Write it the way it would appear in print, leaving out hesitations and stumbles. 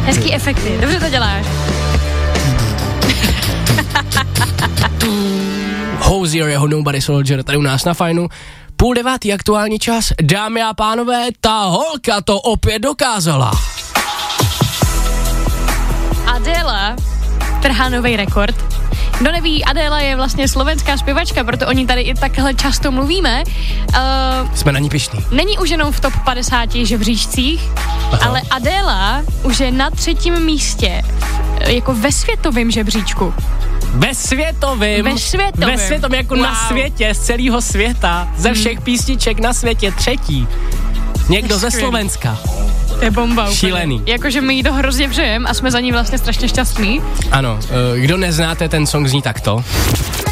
Hezký efekty, dobře to děláš. Hozier, jeho Nobody Soldier, tady u nás na Fajnu. 8:30 aktuální čas. Dámy a pánové, ta holka to opět dokázala. Adela trhá nový rekord. Kdo neví, Adela je vlastně slovenská zpěvačka, proto o ní tady i takhle často mluvíme. Jsme na ní pyšní. Není už jenom v top 50 žebříčcích, ale Adela už je na 3. místě jako ve světovém žebříčku. Ve světovém, jako na světě, z celého světa, ze všech písniček na světě 3. Někdo ze Slovenska. To je bomba úplně. Šílený. Jakože my jí to hrozně přejeme a jsme za ní vlastně strašně šťastní. Ano, kdo neznáte, ten song zní takto.